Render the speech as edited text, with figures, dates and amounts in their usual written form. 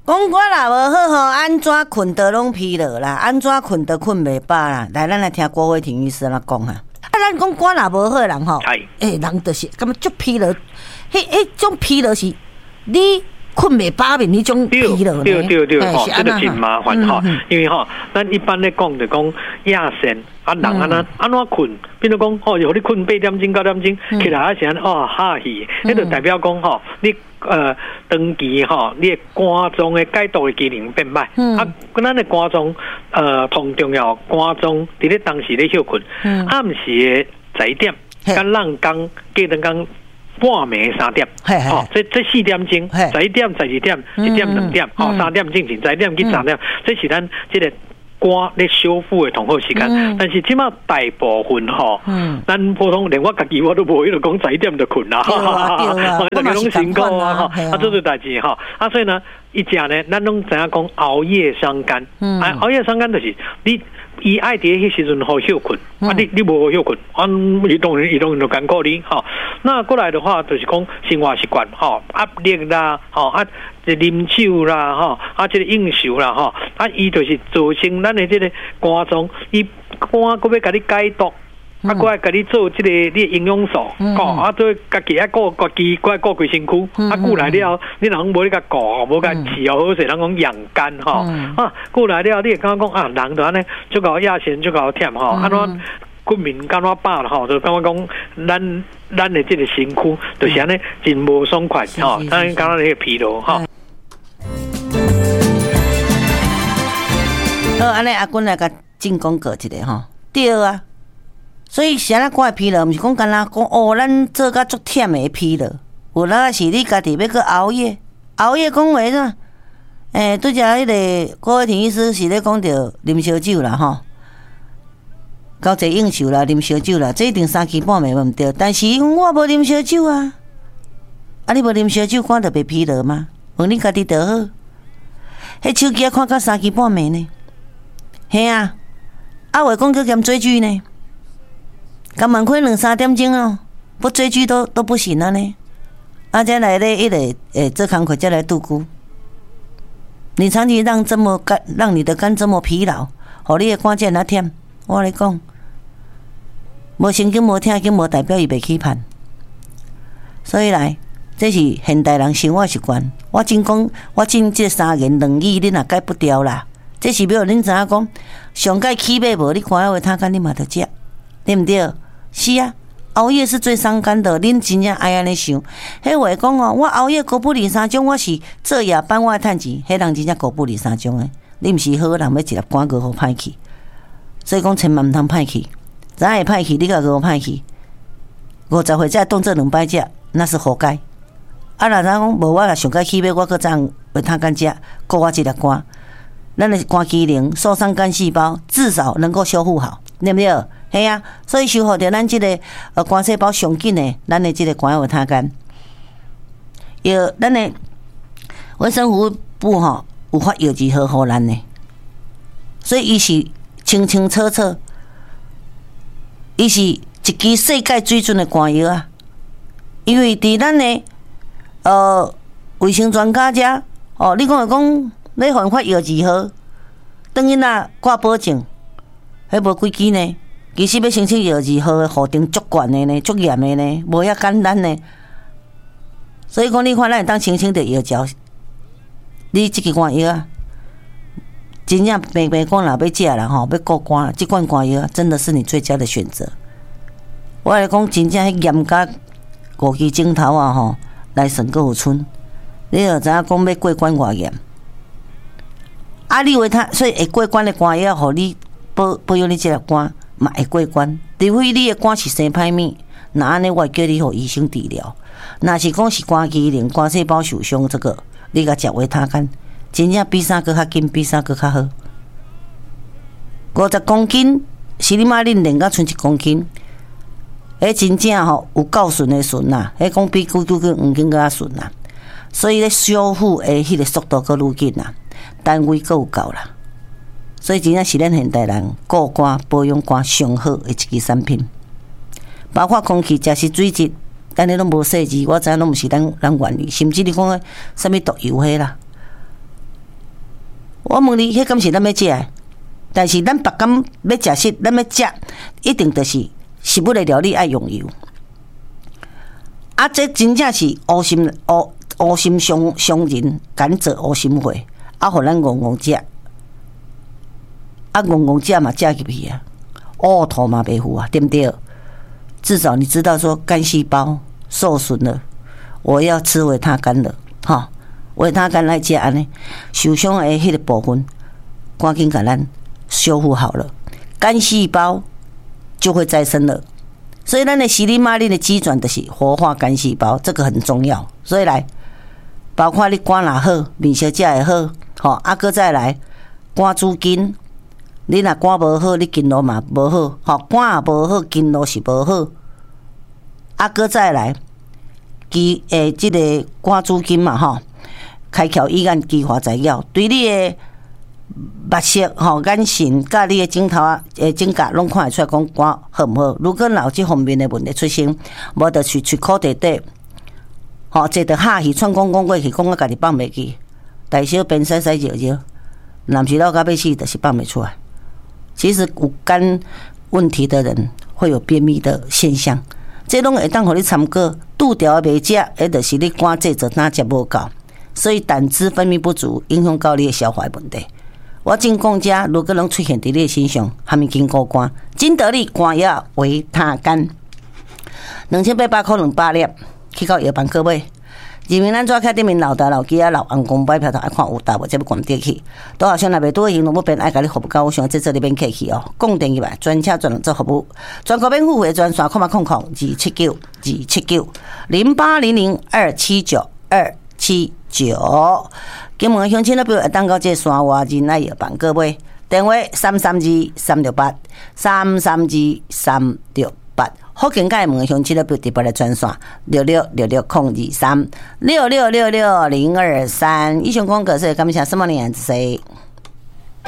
讲我若无好吼，安怎困得拢疲劳啦？安怎困得困袂饱啦？来，咱来听郭慧婷医师安怎讲啊。咱讲我若无好的人吼，人就是感觉足疲劳，迄种疲劳是你困袂饱面，迄种疲劳呢。 对，吼，这个真麻烦吼，因为吼，咱一般咧讲就讲亚线啊，人安怎困？比如讲吼，有你困8点钟、9点钟起来啊，时哦哈气，迄就代表讲吼，你长期吼，你的肝脏的解毒的机能变歹。啊，咱的肝脏同重要肝脏伫咧当时咧休困，暗时的10点，甲咱讲计等讲。半暝3点，哦，这4点钟，11点、12点、1点、2点，哦，3点进行，11点去3点，这是咱这个肝咧修复的同好时间。但是即马大部分吼，咱普通连我家己我都无，伊就讲11点就困啦，大家拢辛苦啊，哈，啊，这个代志哈，啊，所以呢，一只呢，咱拢知影讲熬夜伤肝，熬夜伤肝就是你。伊爱伫迄时阵好休困，你无好休困，移动就艰苦你吼。那过来的话，就是讲生活习惯吼，压力啦，吼啉酒啦，吼这个应酬啦，吼伊就是造成咱的这个肝脏，伊肝搁要甲你解毒。我来甲你做这个你营养素，做家己爱顾家己，顾规身躯。过来了，你人无你甲顾，无甲饲好势，人讲养肝吼。过来了，你会感觉讲人就安尼，就搞亚线，就搞忝吼。安怎骨面感觉饱了吼，就感觉讲咱的这个身躯就是安尼真无爽快吼，咱感觉那个疲劳吼。 好，安尼阿君来甲进攻过一个吼，对啊。所以是安怎讲的疲劳，毋是讲干那讲哦，咱做甲足忝的疲劳，有那是你家己要去熬夜讲话呢。拄则迄个郭慧婷医师是咧讲着啉烧酒啦吼，交际应酬啦，啉烧酒啦，这一定3更半暝毋对。但是我无啉烧酒啊，你无啉烧酒，看着袂疲劳吗？问你家己就好。迄手机看到3更半暝呢，嘿啊，话讲叫嫌追剧呢。刚满亏2-3点钟哦，不追剧都不行了呢。再来咧，一个这工课再来度孤。你长期让你的肝这么疲劳，互你的肝这那忝，我跟你讲，无神经无听经无代表伊袂起盼。所以来，这是现代人生活习惯。我真这3言2语，你若改不掉啦。这是要恁知影讲，上届起码无你肝话他干你嘛得食，对不对？是啊，熬夜是最伤肝的。恁真正爱安尼想，迄话讲哦，我熬夜过不离3种，我是做夜班我趁钱，迄人真正过不离3种诶。你毋是好人，要一粒肝过好歹去，所以讲千万毋通歹去。怎会歹去？你甲过歹去，50岁才当做2摆食，那是活该。若咱讲无我若上届起码我搁怎会通干食，过我一粒肝，咱的肝机能、受伤肝细胞至少能够修复好，对不对？嘿啊，所以修复着咱这个肝细胞上紧的，咱的这个肝有他干，有咱的卫生服务部吼有发药剂盒互咱的，所以伊是清清楚楚，伊是一支世界水准的肝药啊。因为伫咱的卫生专家遮你讲要换发药剂盒，等于若挂保证，迄无几支呢？其实要申请药剂盒的户程足悬的呢，足严的呢，无遐简单呢。所以讲，你看咱会当申请着药胶，你即支肝药啊，真正平讲若要食啦吼，要顾肝，即罐肝药真的是你最佳的选择。我来讲，真正迄严格5支钟头啊吼，来算阁有剩，你就知影讲要过关偌严。你为他，所以会过关的肝药，互你保养你即粒肝。嘛会过关，除非你的肝是生歹物，那安尼我会叫你互医生治疗。若是讲是肝机能、肝细胞受伤，这个你甲食维他干，真正比啥搁较紧，比啥搁较好。50公斤，是你妈恁练到剩1公斤，真正吼有够顺的顺啦，讲比几黄金搁较顺啦。所以咧修复的迄个速度搁愈紧啦，单位搁有够啦。所以真正是咱现代人顾肝、保养肝上好的一支产品，包括空气、食食水质，咱咧拢无设置，我知影拢毋是咱愿意，甚至你讲诶啥物毒油迄啦， 我问你，迄敢是咱要食的？但是咱别敢要食食，咱要食一定就是食物的料理爱用油。啊，这真正是乌心伤人，甘蔗乌心火，啊，互咱戆戆食，啊，戆戆食嘛食入去啊，呕吐嘛袂赴啊，对不对？至少你知道说肝细胞受损了，我要吃维他肝了，哈，维他肝来食安尼，受伤的迄个部分，赶紧给咱修复好了，肝细胞就会再生了。所以咱的西里马林的机转就是活化肝细胞，这个很重要。所以来，包括你肝也好，面色食也好，吼，啊，搁再来肝主筋，你若肝无好，你筋络嘛无好，吼，肝也无好，筋络是无好。啊，搁再来，这个肝主筋嘛，吼，开窍医院激化材料，对你的目色吼、眼神，甲你的镜头啊、指甲，拢看会出来讲肝好毋好。如果有这方面的问题出现，无就去喙口底底，吼，坐着哈气喘讲过去，讲啊家己放袂记，大小便洗洗尿尿，男是老到要死，就是放袂出来。其实有肝问题的人会有便秘的现象，这拢会当互你参考。拄条袂食，迄就是你肝制造哪食无够，所以胆汁分泌不足，影响到你的消化问题。我真讲遮，如果能出现伫你身上，含物经过肝，真得力肝药维他肝，2800块2百粒，去到药房购买。人民咱抓开对面老大老鸡啊老红公摆票头爱看有大无，这要关掉去。都好像若袂拄行动不便，爱甲你服务到，我想这里免客气哦。讲电话专车专人做服务，全国免付费专线，279-279-0800279-279。金门乡亲那边会当到这山外人来药房购买，电话332-368，332-368。福建界门乡亲那边特别来专线6666-023，6666-023。以上广告是感谢什么年子？